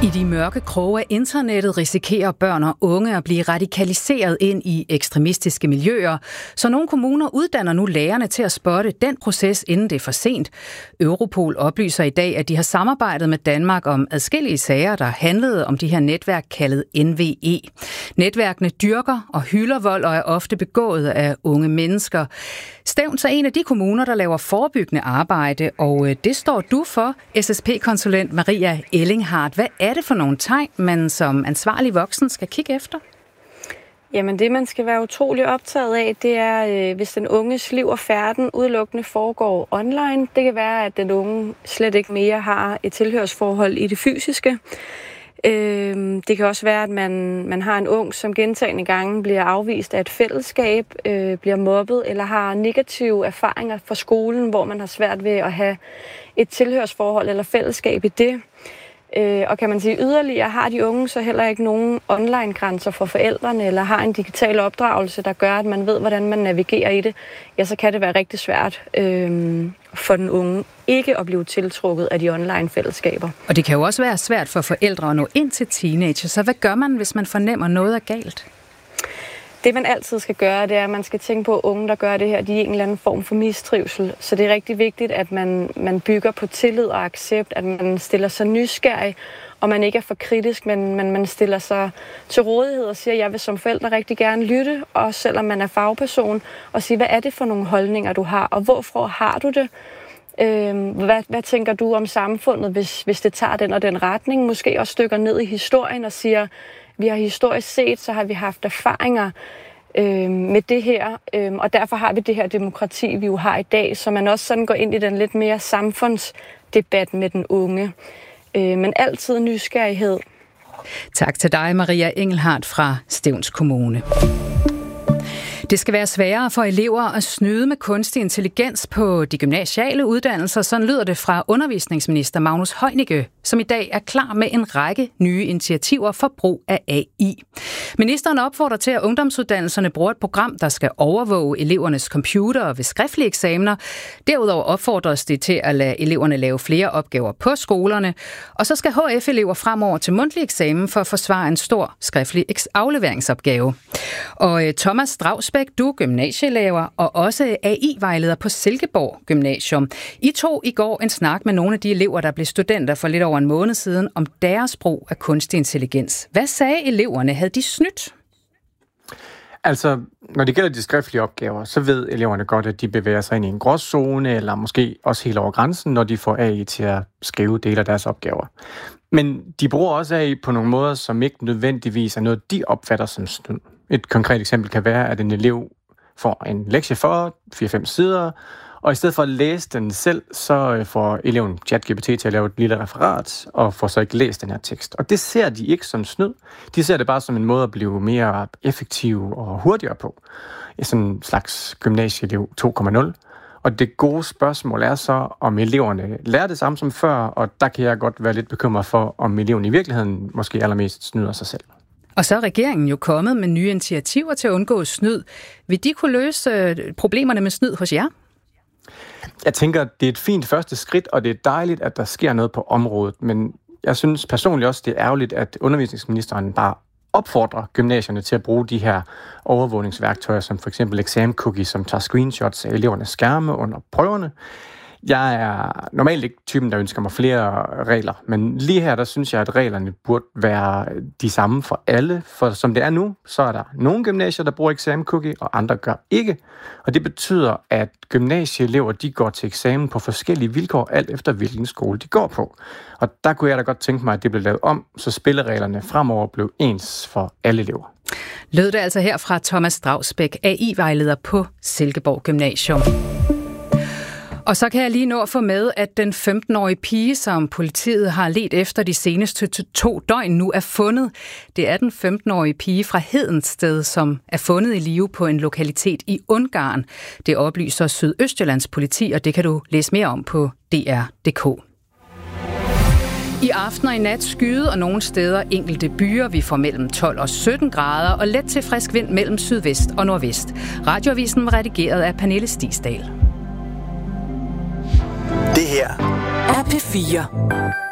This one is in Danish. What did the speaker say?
I de mørke kroge af internettet risikerer børn og unge at blive radikaliseret ind i ekstremistiske miljøer, så nogle kommuner uddanner nu lærerne til at spotte den proces, inden det er for sent. Europol oplyser i dag, at de har samarbejdet med Danmark om adskillige sager, der handlede om de her netværk kaldet NVE. Netværkene dyrker og hylder vold og er ofte begået af unge mennesker. Stevns er en af de kommuner, der laver forebyggende arbejde, og det står du for, SSP-konsulent Maria Ellinghardt. Hvad er det for nogle tegn, man som ansvarlig voksen skal kigge efter? Jamen det, man skal være utrolig optaget af, det er, hvis den unges liv og færden udelukkende foregår online. Det kan være, at den unge slet ikke mere har et tilhørsforhold i det fysiske. Det kan også være, at man har en ung, som gentagne gange bliver afvist af et fællesskab, bliver mobbet eller har negative erfaringer fra skolen, hvor man har svært ved at have et tilhørsforhold eller fællesskab i det. Og kan man sige yderligere, har de unge så heller ikke nogen online-grænser for forældrene, eller har en digital opdragelse, der gør, at man ved, hvordan man navigerer i det, ja, så kan det være rigtig svært for den unge ikke at blive tiltrukket af de online-fællesskaber. Og det kan jo også være svært for forældre at nå ind til teenager, så hvad gør man, hvis man fornemmer noget er galt? Det, man altid skal gøre, det er, at man skal tænke på, at unge, der gør det her, de er en eller anden form for mistrivsel. Så det er rigtig vigtigt, at man bygger på tillid og accept, at man stiller sig nysgerrig, og man ikke er for kritisk, men man stiller sig til rådighed og siger, at jeg vil som forælder rigtig gerne lytte, også selvom man er fagperson, og sige, hvad er det for nogle holdninger, du har, og hvorfor har du det? Hvad tænker du om samfundet, hvis det tager den og den retning? Måske også stykker ned i historien og siger, vi har historisk set, så har vi haft erfaringer med det her, og derfor har vi det her demokrati, vi jo har i dag, så man også sådan går ind i den lidt mere samfundsdebat med den unge. Men altid nysgerrighed. Tak til dig, Maria Ellinghardt fra Stevns Kommune. Det skal være sværere for elever at snyde med kunstig intelligens på de gymnasiale uddannelser. Sådan lyder det fra undervisningsminister Magnus Heunicke, som i dag er klar med en række nye initiativer for brug af AI. Ministeren opfordrer til, at ungdomsuddannelserne bruger et program, der skal overvåge elevernes computer ved skriftlige eksamener. Derudover opfordres det til at lade eleverne lave flere opgaver på skolerne. Og så skal HF-elever fremover til mundtlig eksamen for at forsvare en stor skriftlig afleveringsopgave. Og Thomas Strausbæk, du er gymnasielærer og også AI-vejleder på Silkeborg Gymnasium. I tog i går en snak med nogle af de elever, der blev studenter for lidt over en måned siden, om deres brug af kunstig intelligens. Hvad sagde eleverne? Havde de snydt? Altså, når det gælder de skriftlige opgaver, så ved eleverne godt, at de bevæger sig ind i en gråzone, eller måske også helt over grænsen, når de får AI til at skrive dele af deres opgaver. Men de bruger også AI på nogle måder, som ikke nødvendigvis er noget, de opfatter som snyd. Et konkret eksempel kan være, at en elev får en lektie for 4-5 sider, og i stedet for at læse den selv, så får eleven ChatGPT til at lave et lille referat, og får så ikke læst den her tekst. Og det ser de ikke som snyd. De ser det bare som en måde at blive mere effektiv og hurtigere på. Sådan en slags gymnasieelev 2.0. Og det gode spørgsmål er så, om eleverne lærer det samme som før, og der kan jeg godt være lidt bekymret for, om eleven i virkeligheden måske allermest snyder sig selv. Og så er regeringen jo kommet med nye initiativer til at undgå snyd. Vil de kunne løse problemerne med snyd hos jer? Jeg tænker, det er et fint første skridt, og det er dejligt, at der sker noget på området. Men jeg synes personligt også, det er ærgerligt, at undervisningsministeren bare opfordrer gymnasierne til at bruge de her overvågningsværktøjer, som for eksempel exam-cookies, som tager screenshots af elevernes skærme under prøverne. Jeg er normalt ikke typen, der ønsker mig flere regler, men lige her, der synes jeg, at reglerne burde være de samme for alle. For som det er nu, så er der nogle gymnasier, der bruger exam-cookie, og andre gør ikke. Og det betyder, at gymnasieelever, de går til eksamen på forskellige vilkår, alt efter hvilken skole de går på. Og der kunne jeg da godt tænke mig, at det blev lavet om, så spillereglerne fremover blev ens for alle elever. Lød det altså her fra Thomas Strausbæk, AI-vejleder på Silkeborg Gymnasium. Og så kan jeg lige nå at få med, at den 15-årige pige, som politiet har ledt efter de seneste 2 døgn, nu er fundet. Det er den 15-årige pige fra Hedensted, som er fundet i live på en lokalitet i Ungarn. Det oplyser Sydøstjyllands politi, og det kan du læse mere om på dr.dk. I aften og i nat skyde og nogle steder enkelte byer. Vi får mellem 12 og 17 grader og let til frisk vind mellem sydvest og nordvest. Radioavisen var redigeret af Pernille Stigsdal. Det her er P4.